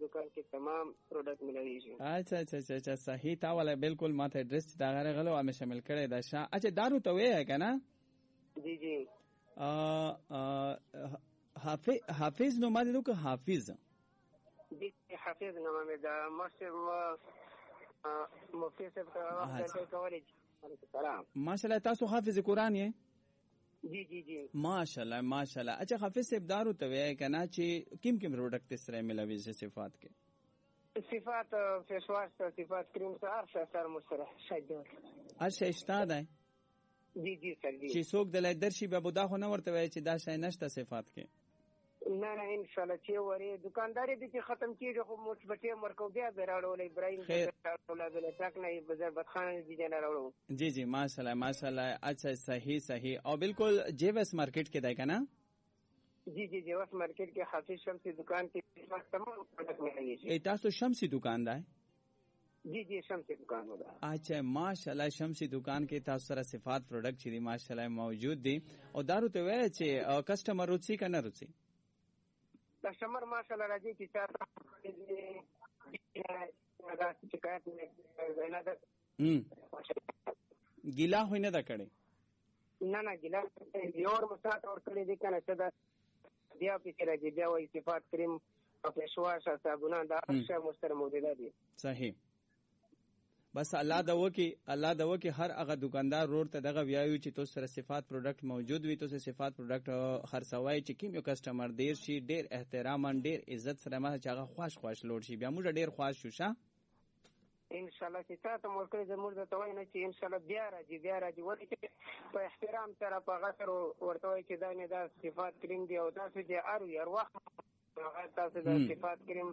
दुकान के तमाम प्रोडक्ट मिलेगी। अच्छा صحیح تا والا بالکل ماته ایڈریس دا غره غلو امه شامل کړی دا شا اچھا دارو ته وی ہے کنه جی جی حافظ نو ماده نو که حافظ جی حافظ نو مې دا مفتی صاحب ته کولې سلام ماشاءالله تاسو حافظ قرآن یې جی جی جی ماشاءالله اچھا حافظ صاحب دارو ته وی کنه چې کیم پروډکټ سره ملوي صفات کې صفات فیس واش صفات کریم سره سره مشترک شاید اشه اشتاد ہے جی جی سر جی چې څوک د لایدرشي به بودا خو نه ورته وای چې دا شای نشته صفات کې نه ان شاء الله چې وری دکانداري دي چې ختم کیږي خو موږ بټي مرکو بیا بیراړو ابراهيم اولاد له تک نه بازار بدخانه دي نه راوړو جی جی ماشاءالله اچھا صحیح او بالکل جیوس مارکیٹ کې دی کنه جی جی جیوس مارکیٹ کې حافظ شمسی دکان کې تمام پروڈکٹ ملےږي ای تاسو شمسی دکان دی جی جی شمسی دکان ہوگا اچھا ماشاءالله شمسی دکان کې تاسو سره صفات پروڈکٹ چې دی ماشاءالله موجود دي او دارو ته وای چې کسٹمر روچي کنه روچي کسٹمر ماشاءالله راځي چې چاته شکایت نه ده ګیلا ہوینه دا کړي نه ګیلا یور مسات اور کړي دي کنه چې دا بیا په راځي بیا وایي صفات کریم او فیشواش صابونه دا اشیاء مستر موجوده دي صحیح بس الله دا وکي هر هغه دکاندار روړ ته دغه ویایو چې تاسو سره صفات پروډکټ موجود وي تاسو صفات پروډکټ خرڅوي چې کیم یو کسٹمر ډیر شي ډیر احترام ډیر عزت سره ما چې هغه خوش لوړ شي بیا موږ ډیر خوش شو شه ان شاء الله چې تاسو موږ زموږ د توای نه چې ان شاء الله بیا راځي ولې چې په احترام سره په غسر ورته وي چې دا نه دا صفات کریم دی او تاسو چې هر وخت تاسو د صفات کریم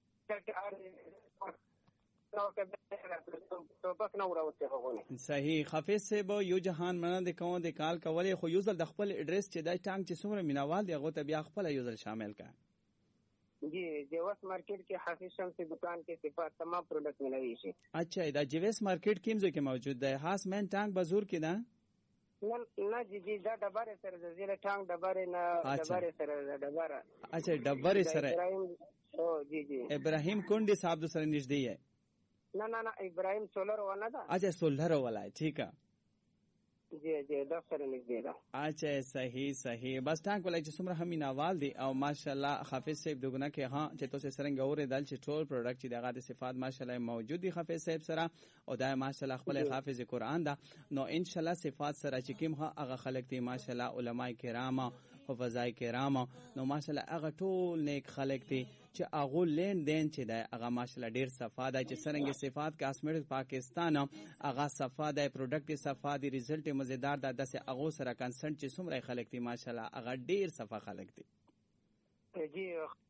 صحیح حافظ صاحب یو جهان منه د کوم د کال کولې خو یوزل د خپل ایڈریس چې د ټانک چې څومره مینوال دی هغه ته بیا خپل یوزل شامل کا جی جیوس مارکیٹ کے حافظ شمسی دکان کے صفات تمام پروڈکٹ ملوي شي اچھا دا جیوس مارکیٹ کیم ځای کې موجود دی خاص مین ټانک بازور کې ده نه جی دا ډبره سره د زیره ټانک ډبره نه ډبره سره ډبره اچھا ډبره سره او جی ابراهیم کونډي صاحب سره نږدې ہے نه ابراهيم سولر والا دا اچھا سولر والا ٹھیک ہے جی دفتر نږدې ده اچھا صحیح بس ټانک ولای چې څومره همي ناوال دي او ماشاءالله حافظ صاحب دغه کې ها چې تاسو سرنګ اورې دل چې ټول پروډکټ چې دغه صفات ماشاءالله موجود دي حافظ صاحب سره او دا ماشاءالله خپل حافظ قرآن دا نو ان شاء الله صفات سره چې کوم هغه خلک دي ماشاءالله علماء کرام حفظای کرام نو ماشاءالله هغه ټول نیک خلک دي چې هغه لین دین چې دا هغه ماشاءالله ډیر صفا ده چې سرنګ صفات کاسمیټک پاکستان هغه صفا ده پروډکټ صفا دي رزلټ مزیدار ده دسه هغه سره کنسنټ چې څومره خلک دي ماشاءالله هغه ډیر صفا خلک دي جی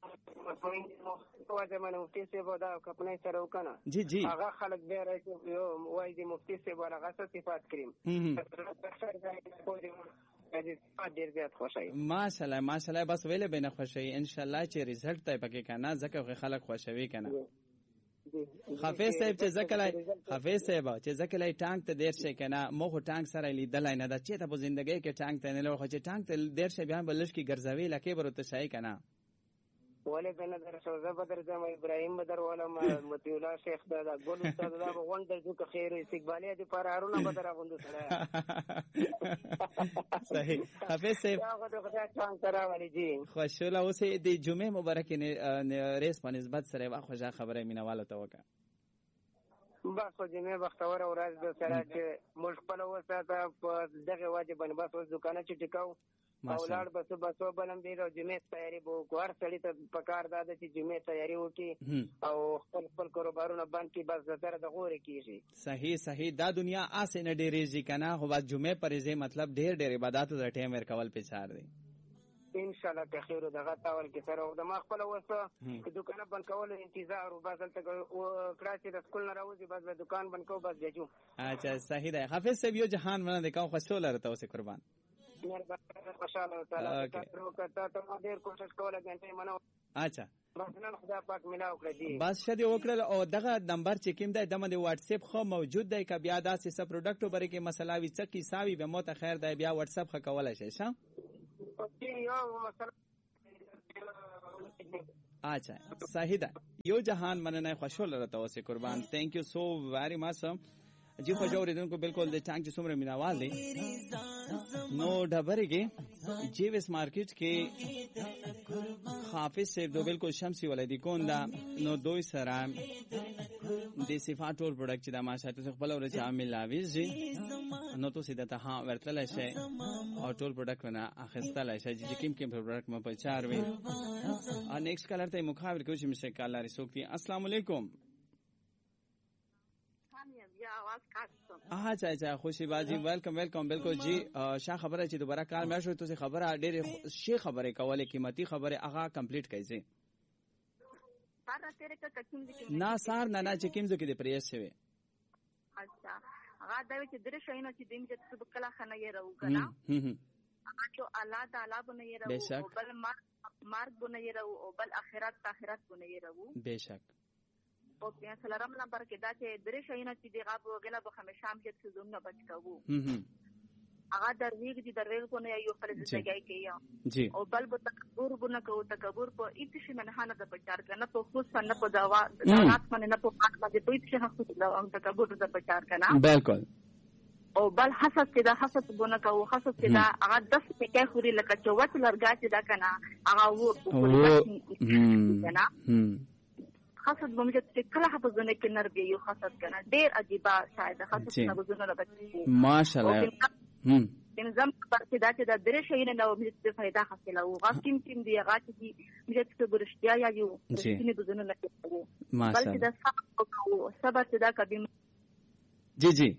واځه منو مفتی سے ودا خپل سره وکنه جی هغه خلک به راځي وای دي مفتی سے ولا غصه صفات کریم ماشاءالله بس ویله بینه خوشي ان شاء الله چې رزلټ ته پکې کنه ځکه خلک خوشوي کنه حافظ صاحب چې ځکه ټانک ته دیر شي کنه مو ټانک سره لیدلای نه دا چې ته په ژوندۍ کې ټانک ته نه لور خو چې ټانک ته دیر شي بیا بلش کی ګرځوي لکه برته شي کنه ولې بنه در شوزه بدر زما ابراهيم بدر ولا متي الله شیخ دا ګل استاد دا غونډ د خیر استقبالي دي پر هارونه بدر غوند سره صحیح حافظ صاحب هغه د ټانک ترا ولې جی خوشاله اوسې د جمعې مبارک نه ریس په نسبت سره واخوجه خبره مینواله توکه بس جمعې بختور ورځ د سره چې موږ خپل وساته په دغه واجب باندې بس دکان چې ټیکاو اولاد بس بلم دی او جمعې تیاری بو کوار سړی ته پکار داده چې جمعې تیاری وکي او خپل کاروبارونه بند کی بس زړه د غوړې کیږي صحیح دا دنیا آسه نه ډیریږي کنه هو بس جمعې پرځه مطلب ډیر عبادتو د ټیم ور کول پچار دی ان شاء الله که خیر دغه تاول کې سره او د ما خپل وسه دکان بند کول انتظار او بس تل کراچي د سکول نه راوځي بس دکان بند کو بس ججو اچھا صحیح ده حافظ صاحب یو جهان منه د کوم خوشاله راته اوسه قربان خوشاله تعالی کرتا ته ډیر کوشش کوله غنټه منو اچھا بس نن خدا پاک ملاو کړی دی بس شدی وکړل او دغه نمبر چې کوم دی دمه د واتس اپ خو موجود دی ک بیا داسې څه پروډکټ بره کې مسله وي څه کی ساوي به مو ته خیر دی بیا واتس اپ خ کولای شي ښه اچھا صحیح ده یو جهان مننه خوشاله راته اوسې قربان ثانک یو سو ویری مچ جی خو جوړیدونکو بالکل د ټانک چې څومره میناوال دي نو ډبرې کې جیوس مارکیټ کې حافظ صاحب دو بالکل شمسي ولدي کوندا نو دوی سره د صفات ټول پروډکټ چې د ماشاءالله خپل ورته عامل لاویز جی نو تو سیده ته ها ورتل شي او ټول پروډکټ نه اخستل شي چې کوم پروډکټ ما په 4 وي ا نیکسٹ کلر ته مخابر کوم چې مشه کالاری سوکتی السلام علیکم اچھا خوشی باجی ویلکم بالکل جی شا خبره چې دوباره کار مې شو ته خبره ډېر شي خبره کوله قیمتي خبره هغه کمپلیټ کړئ نه سار نه چې کوم ځکه دې پریس شوی اچھا هغه دا چې درې شي نه چې دیم چې څه بکلا خنه یې راو کنه هغه چې الله تعالی بنه یې راو بل مارګ بنه یې راو او بل اخرت بنه یې راو بشک او بیا سلام نمبر کې دا چې درې شي نه چې دی غاب وګلا به همیشام کې څه زوم نه بچ کوو هغه درویګ کو نه یو خپل ځای کې جی او بل به تکبر بنه کو تکبر په ایت شي منهانه د بچار کنه په خو سن په دوا رات باندې نه په پاک باندې په ایت شي حق د ام تکبر د بچار کنه بالکل او بل حسد کې دا حسد بنه کو حسد کې دا هغه 10 کې خوري لکه چوت لرګا چې دا کنه هغه کنه خاصت بمجه چې کله حفظونه کې نرګي یو خاصت کنه ډېر عجیبه شاید خاصت نه بزونه لبچي ماشاءالله نظام پر چې دا چې د درې شي نه نو مې فائدہ حاصله او غاکیم تیم دی هغه چې مې چې ګرشتیا یا یو چې بزونه نه کوي بلکې دا صبر چې دا کبي جی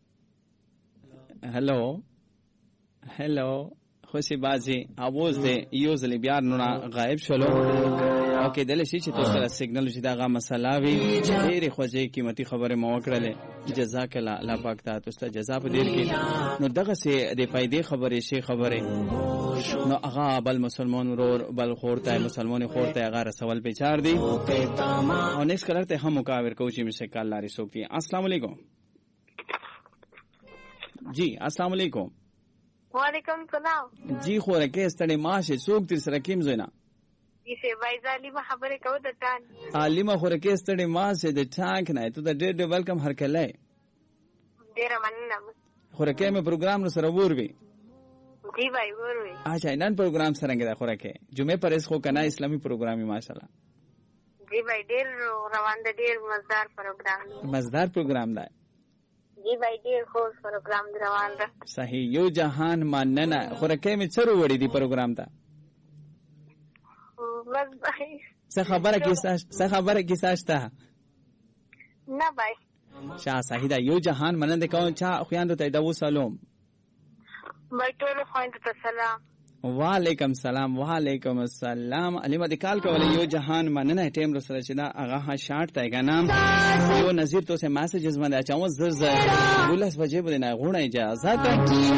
هلو خوشی بازی اواز دې یو ځل بیا نو غایب شلو او کې دل شي چې تاسو سره سیګنل چې دا مسله وی ډېر خوځي قیمتي خبره مو وکړلې جزاک الله الله پاک تاسو ته جزا په دې کې نو دغه سي د فائدې خبرې شي خبره نو هغه بل مسلمان ورور بل خورته مسلمان خورته هغه رسول په 4 دی او نیکس کلر ته هم مقابر کوچی مشه کال لري سوکتی السلام علیکم جی السلام علیکم وعلیکم السلام جی خوره کې ستړي ماشه څوک تر سره کیم زینا یسه وایزالی ما خبره کو د تان عالمه خوره کې ستړي ماشه د ټانک نه ته د ډېر ویلکم هر کله ډېر مننه خوره کې مې پروګرام نو سره ور وی جی بھائی ور وی اچھا نن پروګرام څنګه دا خوره کې جمعه پر اس خو کنه اسلامي پروګرامي ماشاءالله جی بھائی ډېر روان دي ډېر مزدار پروګرام دی جی بھائی ډېر خوش پروګرام روان ده صحیح یو جهان ماننه خورکه می څرو وړي دی پروګرام ته بس بھائی څه خبره کیسه شته نه بھائی شاه صحیح دا یو جهان مننه کوم چا خویاندو ته دا وسلام بھائی ټول خویندو ته سلام وعلیکم السلام علیما د کال کوله یو جهان مننه ټیم رسره چې دا هغه شارټ ته غنام یو نظیر تو سه میسجز باندې اچاو زر ولس بجې باندې غوڼه اجازه